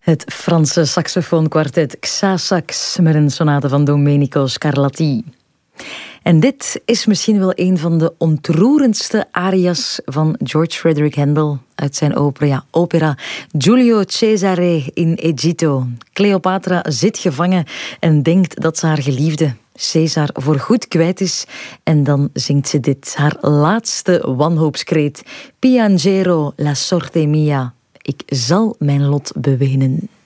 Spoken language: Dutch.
Het Franse saxofoonkwartet Xa-Sax met een sonate van Domenico Scarlatti. En dit is misschien wel een van de ontroerendste aria's van George Frederick Handel uit zijn opera Giulio Cesare in Egitto. Cleopatra zit gevangen en denkt dat ze haar geliefde Caesar voorgoed kwijt is. En dan zingt ze dit, haar laatste wanhoopskreet. Piangero la sorte mia. Ik zal mijn lot bewenen.